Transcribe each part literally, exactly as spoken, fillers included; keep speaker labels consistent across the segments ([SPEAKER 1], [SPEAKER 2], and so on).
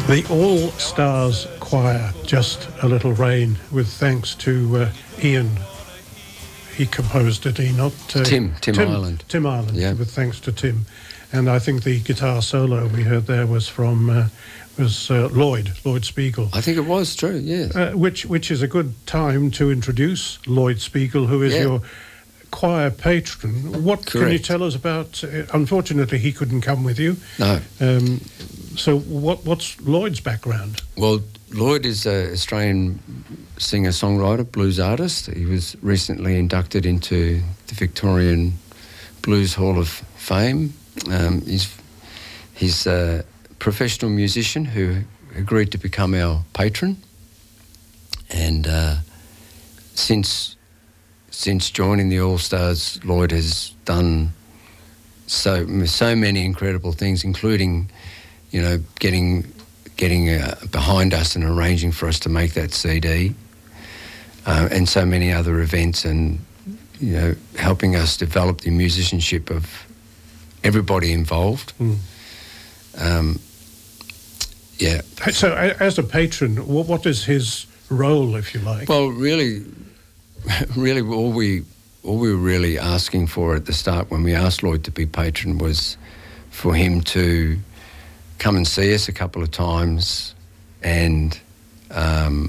[SPEAKER 1] The All Stars Choir, Just a Little Rain, with thanks to uh, Ian. He composed it, he not... Uh,
[SPEAKER 2] Tim, Tim, Tim Ireland.
[SPEAKER 1] Tim Ireland,
[SPEAKER 2] yeah.
[SPEAKER 1] With thanks to Tim. And I think the guitar solo we heard there was from uh, was uh, Lloyd, Lloyd Spiegel.
[SPEAKER 2] I think it was true, yes.
[SPEAKER 1] Uh, which, which is a good time to introduce Lloyd Spiegel, who is yeah. your choir patron. What
[SPEAKER 2] Correct.
[SPEAKER 1] Can you tell us about... Uh, unfortunately, he couldn't come with you.
[SPEAKER 2] No.
[SPEAKER 1] Um, so what, what's Lloyd's background?
[SPEAKER 2] Well, Lloyd is an Australian singer-songwriter, blues artist. He was recently inducted into the Victorian Blues Hall of Fame. Um, he's, he's a professional musician who agreed to become our patron. And uh, since... Since joining the All Stars, Lloyd has done so so many incredible things, including, you know, getting getting uh, behind us and arranging for us to make that C D, uh, and so many other events, and you know, helping us develop the musicianship of everybody involved.
[SPEAKER 1] Mm.
[SPEAKER 2] Um, yeah.
[SPEAKER 1] So, as a patron, what is his role, if you like?
[SPEAKER 2] Well, really. Really, all we all we were really asking for at the start when we asked Lloyd to be patron was for him to come and see us a couple of times, and um,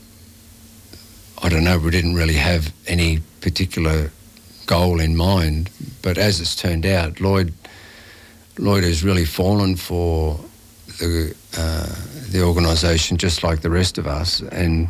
[SPEAKER 2] I don't know, we didn't really have any particular goal in mind, but as it's turned out, Lloyd Lloyd has really fallen for the uh, the organisation just like the rest of us, and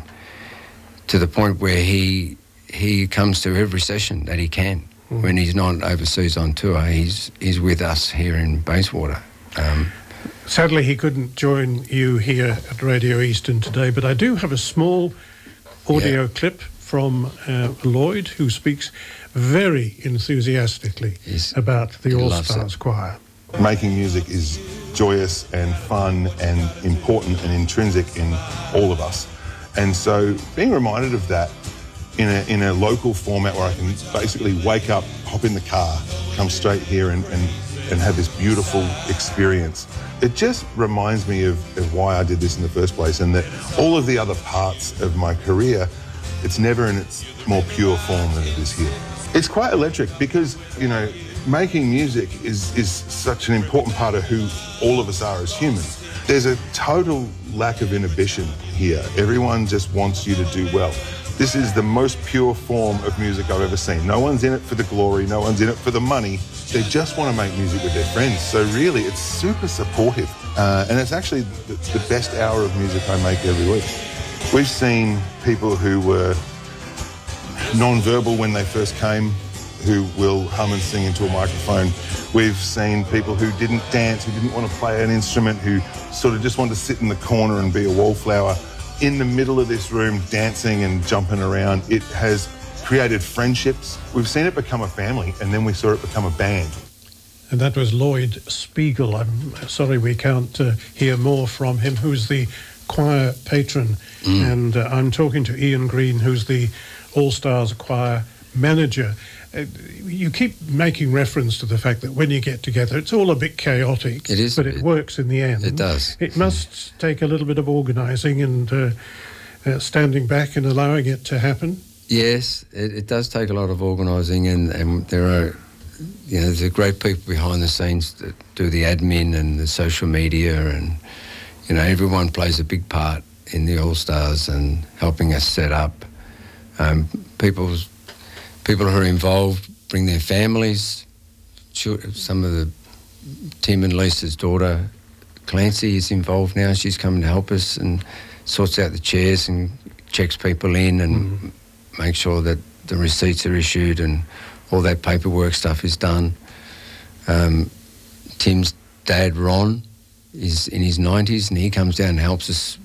[SPEAKER 2] to the point where he. He comes to every session that he can. Mm. When he's not overseas on tour, he's he's with us here in Bayswater. Um,
[SPEAKER 1] Sadly, he couldn't join you here at Radio Eastern today, but I do have a small audio yeah. clip from uh, Lloyd, who speaks very enthusiastically he's, about the All Stars Choir.
[SPEAKER 3] Making music is joyous and fun and important and intrinsic in all of us. And so being reminded of that in a in a local format where I can basically wake up, hop in the car, come straight here and, and, and have this beautiful experience. It just reminds me of, of why I did this in the first place, and that all of the other parts of my career, it's never in its more pure form than it is here. It's quite electric because, you know, making music is, is such an important part of who all of us are as humans. There's a total lack of inhibition here. Everyone just wants you to do well. This is the most pure form of music I've ever seen. No one's in it for the glory, no one's in it for the money. They just want to make music with their friends. So really, it's super supportive. Uh, and it's actually the, the best hour of music I make every week. We've seen people who were non-verbal when they first came, who will hum and sing into a microphone. We've seen people who didn't dance, who didn't want to play an instrument, who sort of just wanted to sit in the corner and be a wallflower. In the middle of this room, dancing and jumping around. It has created friendships. We've seen it become a family, and then we saw it become a band.
[SPEAKER 1] And that was Lloyd Spiegel. I'm sorry we can't uh, hear more from him, who's the choir patron. Mm. And uh, I'm talking to Ian Green, who's the All Stars Choir manager. Uh, you keep making reference to the fact that when you get together, it's all a bit chaotic.
[SPEAKER 2] It is.
[SPEAKER 1] But it, it works in the end.
[SPEAKER 2] It does.
[SPEAKER 1] It must take a little bit of organising and uh, uh, standing back and allowing it to happen.
[SPEAKER 2] Yes, it, it does take a lot of organising, and, and there are, you know, there's great people behind the scenes that do the admin and the social media, and, you know, everyone plays a big part in the All Stars and helping us set up. Um, people's People who are involved bring their families. Some of the Tim and Lisa's daughter, Clancy, is involved now. She's coming to help us and sorts out the chairs and checks people in and mm. makes sure that the receipts are issued and all that paperwork stuff is done. Um, Tim's dad, Ron, is in his nineties, and he comes down and helps us